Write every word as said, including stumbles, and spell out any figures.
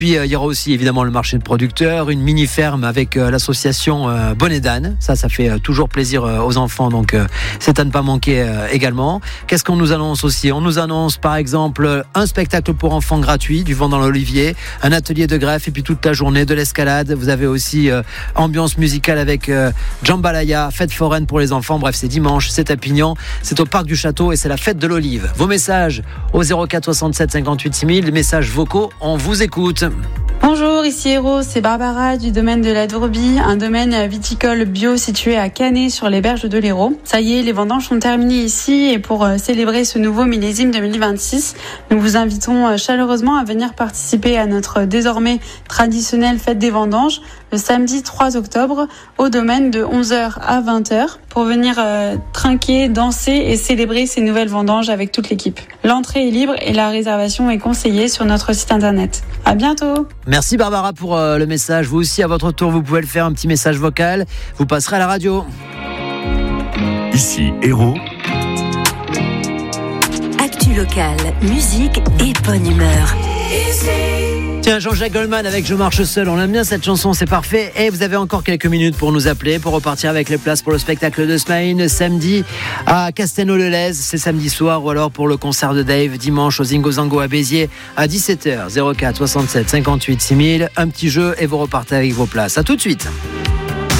Puis euh, il y aura aussi évidemment le marché de producteurs, une mini-ferme avec euh, l'association euh, Bonnet d'Âne. Ça, ça fait euh, toujours plaisir euh, aux enfants, donc euh, c'est à ne pas manquer euh, également. Qu'est-ce qu'on nous annonce aussi ? On nous annonce par exemple un spectacle pour enfants gratuit, du vent dans l'olivier, un atelier de greffe et puis toute la journée de l'escalade. Vous avez aussi euh, ambiance musicale avec euh, Jambalaya, fête foraine pour les enfants. Bref, c'est dimanche, c'est à Pignan, c'est au parc du château et c'est la fête de l'olive. Vos messages au zéro quatre soixante-sept cinquante-huit six mille, les messages vocaux, on vous écoute. Bonjour, ici Héros, c'est Barbara du domaine de la Dourbie, un domaine viticole bio situé à Canet sur les berges de l'Hérault. Ça y est, les vendanges sont terminées ici et pour célébrer ce nouveau millésime deux mille vingt-six, nous vous invitons chaleureusement à venir participer à notre désormais traditionnelle fête des vendanges le samedi trois octobre au domaine de onze heures à vingt heures pour venir euh, trinquer, danser et célébrer ces nouvelles vendanges avec toute l'équipe. L'entrée est libre et la réservation est conseillée sur notre site internet. À bientôt. Merci Barbara pour euh, le message. Vous aussi, à votre tour, vous pouvez le faire, un petit message vocal. Vous passerez à la radio. Ici, Héros. Actu locale, musique et bonne humeur. Tiens, Jean-Jacques Goldman avec Je marche seul, on aime bien cette chanson, c'est parfait. Et vous avez encore quelques minutes pour nous appeler, pour repartir avec les places pour le spectacle de Smaïn samedi à Castelnau-le-Lez, c'est samedi soir, ou alors pour le concert de Dave dimanche au Zingo Zango à Béziers à dix-sept heures. zéro quatre soixante-sept cinquante-huit six mille, un petit jeu et vous repartez avec vos places. À tout de suite.